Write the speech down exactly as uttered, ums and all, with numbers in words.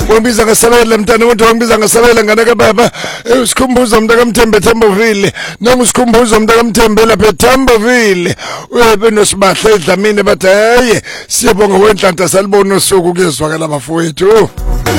wangibiza ngasabela mntana umuntu wangibiza ngasabela ngane kababa usikhumbuza mntaka Mthembe Thembovile noma usikhumbuza mntaka Mthembe lapha Thembovile uyabe nosibahle edlamini bathi hey siyabonga wenhlanta salibona usuku kuyezwakala bafowethu